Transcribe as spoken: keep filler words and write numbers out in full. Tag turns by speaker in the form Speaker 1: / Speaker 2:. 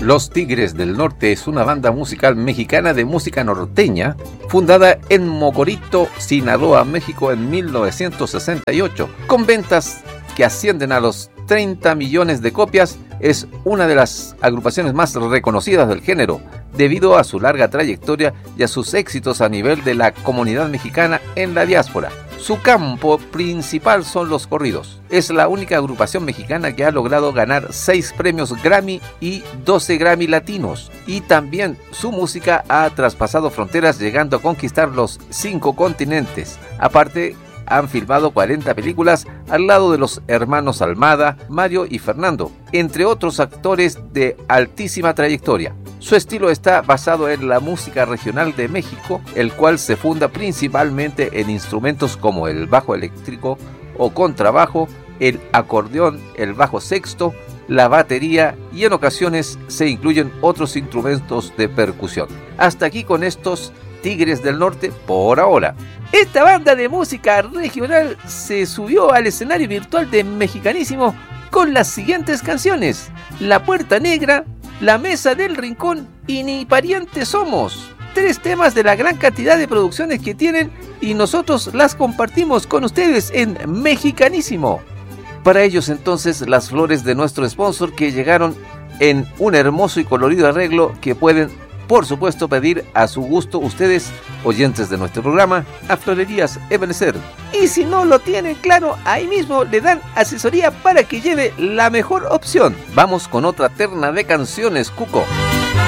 Speaker 1: Los Tigres del Norte es una banda musical mexicana de música norteña, fundada en Mocorito, Sinaloa, México en mil novecientos sesenta y ocho. Con ventas que ascienden a los treinta millones de copias, es una de las agrupaciones más reconocidas del género, debido a su larga trayectoria y a sus éxitos a nivel de la comunidad mexicana en la diáspora. Su campo principal son los corridos. Es la única agrupación mexicana que ha logrado ganar seis premios Grammy y doce Grammy Latinos. Y también su música ha traspasado fronteras, llegando a conquistar los cinco continentes. Aparte, han filmado cuarenta películas al lado de los hermanos Almada, Mario y Fernando, entre otros actores de altísima trayectoria. Su estilo está basado en la música regional de México, el cual se funda principalmente en instrumentos como el bajo eléctrico o contrabajo, el acordeón, el bajo sexto, la batería y en ocasiones se incluyen otros instrumentos de percusión. Hasta aquí con estos Tigres del Norte por ahora. Esta banda de música regional se subió al escenario virtual de Mexicanísimo con las siguientes canciones: La Puerta Negra, La Mesa del Rincón y Ni Parientes Somos. Tres temas de la gran cantidad de producciones que tienen y nosotros las compartimos con ustedes en Mexicanísimo. Para ellos entonces las flores de nuestro sponsor, que llegaron en un hermoso y colorido arreglo que pueden por supuesto pedir a su gusto ustedes, oyentes de nuestro programa, a Florerías Ebenezer. Y si no lo tienen claro, ahí mismo le dan asesoría para que lleve la mejor opción. Vamos con otra terna de canciones, Cuco.